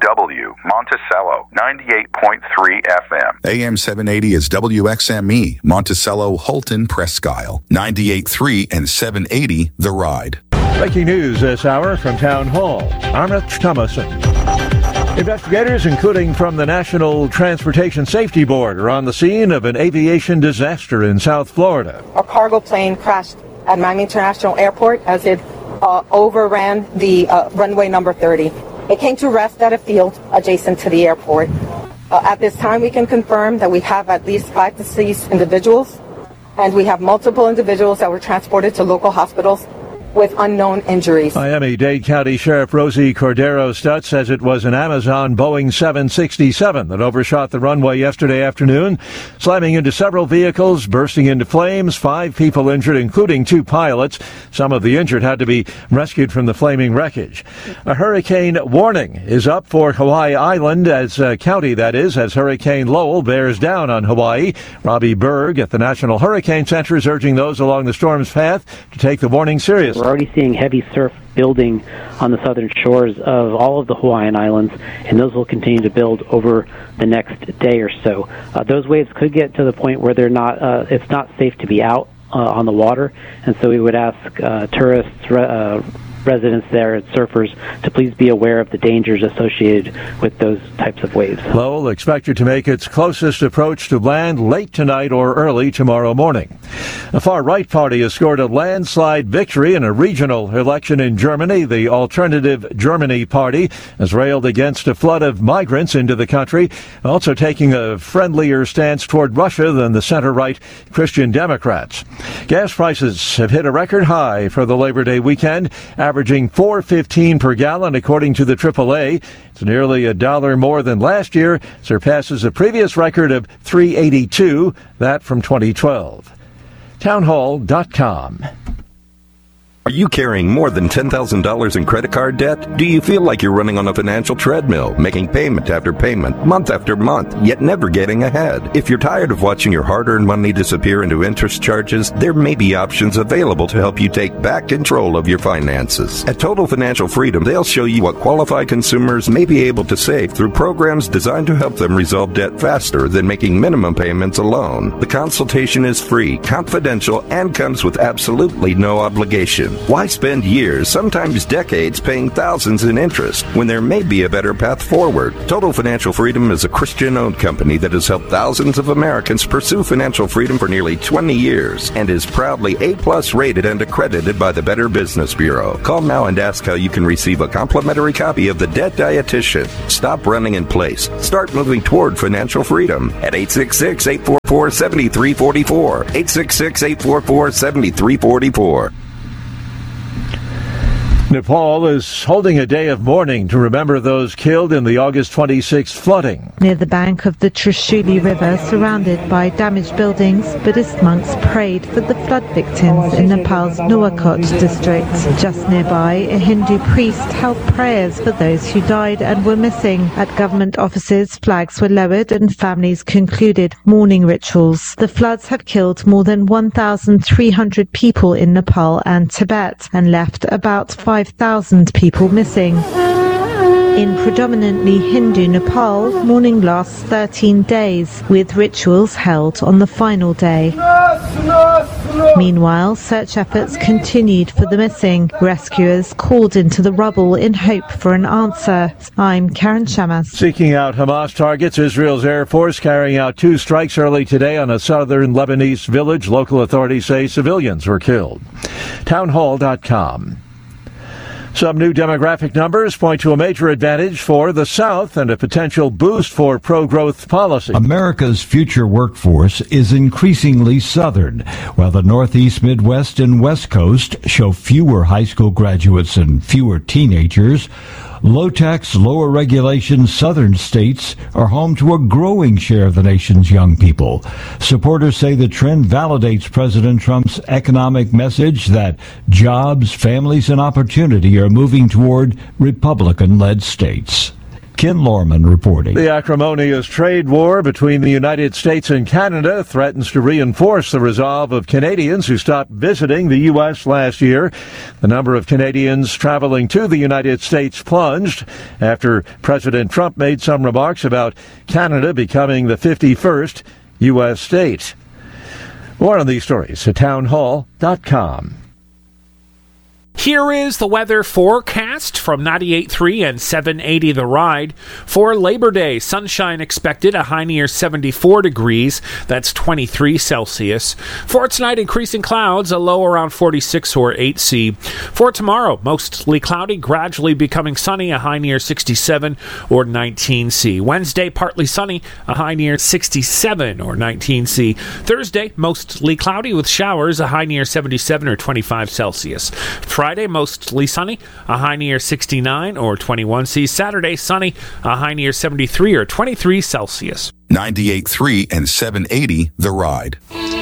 KKNW, Monticello, 98.3 FM. AM 780 is WXME, Monticello, Holton, Presque Isle, 98.3 and 780, The Ride. Breaking news this hour from Town Hall. Arnett Thomason. Investigators, including from the National Transportation Safety Board, are on the scene of an aviation disaster in South Florida. A cargo plane crashed at Miami International Airport as it overran the runway number 30. It came to rest at a field adjacent to the airport. At this time, we can confirm that we have at least 5 deceased individuals, and we have multiple individuals that were transported to local hospitals with unknown injuries. Miami-Dade County Sheriff Rosie Cordero-Stutz says it was an Amazon Boeing 767 that overshot the runway yesterday afternoon, slamming into several vehicles, bursting into flames. 5 people injured, including 2 pilots. Some of the injured had to be rescued from the flaming wreckage. A hurricane warning is up for Hawaii Island, as Hurricane Lowell bears down on Hawaii. Robbie Berg at the National Hurricane Center is urging those along the storm's path to take the warning seriously. We're already seeing heavy surf building on the southern shores of all of the Hawaiian Islands, and those will continue to build over the next day or so. Those waves could get to the point where it's not safe to be out on the water, and so we would ask tourists, residents there and surfers to please be aware of the dangers associated with those types of waves. Lowell expected to make its closest approach to land late tonight or early tomorrow morning. A far-right party has scored a landslide victory in a regional election in Germany. The Alternative Germany Party has railed against a flood of migrants into the country, also taking a friendlier stance toward Russia than the center-right Christian Democrats. Gas prices have hit a record high for the Labor Day weekend, averaging $4.15 per gallon, according to the AAA. It's nearly $1 more than last year, surpasses a previous record of $3.82, that from 2012. Townhall.com. Are you carrying more than $10,000 in credit card debt? Do you feel like you're running on a financial treadmill, making payment after payment, month after month, yet never getting ahead? If you're tired of watching your hard-earned money disappear into interest charges, there may be options available to help you take back control of your finances. At Total Financial Freedom, they'll show you what qualified consumers may be able to save through programs designed to help them resolve debt faster than making minimum payments alone. The consultation is free, confidential, and comes with absolutely no obligation. Why spend years, sometimes decades, paying thousands in interest when there may be a better path forward? Total Financial Freedom is a Christian-owned company that has helped thousands of Americans pursue financial freedom for nearly 20 years and is proudly A+ rated and accredited by the Better Business Bureau. Call now and ask how you can receive a complimentary copy of The Debt Dietitian. Stop running in place. Start moving toward financial freedom at 866-844-7344. 866-844-7344. Nepal is holding a day of mourning to remember those killed in the August 26th flooding. Near the bank of the Trishuli River, surrounded by damaged buildings, Buddhist monks prayed for the flood victims in Nepal's Nuwakot district. Just nearby, a Hindu priest held prayers for those who died and were missing. At government offices, flags were lowered and families concluded mourning rituals. The floods have killed more than 1,300 people in Nepal and Tibet and left about 5,000 people missing. In predominantly Hindu Nepal, mourning lasts 13 days, with rituals held on the final day. Meanwhile, search efforts continued for the missing. Rescuers called into the rubble in hope for an answer. I'm Karen Shamas. Seeking out Hamas targets, Israel's Air Force carrying out 2 strikes early today on a southern Lebanese village. Local authorities say civilians were killed. Townhall.com. Some new demographic numbers point to a major advantage for the South and a potential boost for pro-growth policy. America's future workforce is increasingly Southern, while the Northeast, Midwest, and West Coast show fewer high school graduates and fewer teenagers. Low-tax, lower-regulation Southern states are home to a growing share of the nation's young people. Supporters say the trend validates President Trump's economic message that jobs, families, and opportunity are moving toward Republican-led states. Ken Lorman reporting. The acrimonious trade war between the United States and Canada threatens to reinforce the resolve of Canadians who stopped visiting the U.S. last year. The number of Canadians traveling to the United States plunged after President Trump made some remarks about Canada becoming the 51st U.S. state. More on these stories at townhall.com. Here is the weather forecast from 98.3 and 780 The Ride. For Labor Day, sunshine expected, a high near 74 degrees. That's 23 Celsius. For tonight, increasing clouds, a low around 46 or 8C. For tomorrow, mostly cloudy, gradually becoming sunny, a high near 67 or 19C. Wednesday, partly sunny, a high near 67 or 19C. Thursday, mostly cloudy with showers, a high near 77 or 25 Celsius. Friday, mostly sunny, a high near 69 or 21C. Saturday, sunny, a high near 73 or 23 Celsius. 98.3 and 780 The Ride.